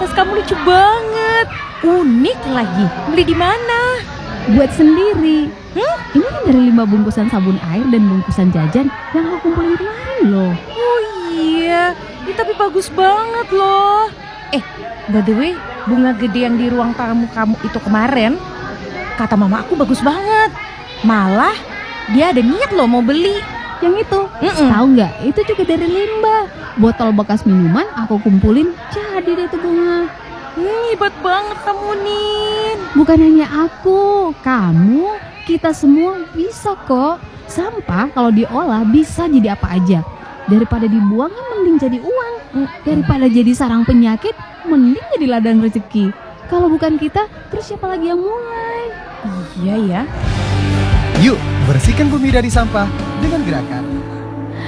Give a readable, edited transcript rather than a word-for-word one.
tas kamu lucu banget. Unik lagi. Beli di mana? Buat sendiri. Ini kan dari 5 bungkusan sabun air dan bungkusan jajan yang aku kumpulin kemarin loh. Oh iya, ini tapi bagus banget loh. By the way, bunga gede yang di ruang tamu kamu itu kemarin, kata mama aku bagus banget. Malah dia ada niat loh mau beli. Yang itu, tahu nggak? Itu juga dari limbah. Botol bekas minuman aku kumpulin, jadi deh itu bunga. Hebat banget kamu, Nin. Bukan hanya aku, kamu, kita semua bisa kok. Sampah kalau diolah bisa jadi apa aja. Daripada dibuang mending jadi uang. Daripada jadi sarang penyakit, mending jadi ladang rezeki. Kalau bukan kita, terus siapa lagi yang mulai? Iya ya. Yuk, bersihkan bumi dari sampah dengan gerakan